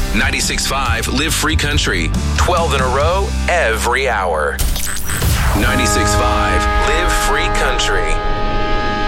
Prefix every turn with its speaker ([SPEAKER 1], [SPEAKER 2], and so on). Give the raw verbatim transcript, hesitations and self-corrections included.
[SPEAKER 1] ninety-six point five Live Free Country. twelve in a row every hour. ninety-six point five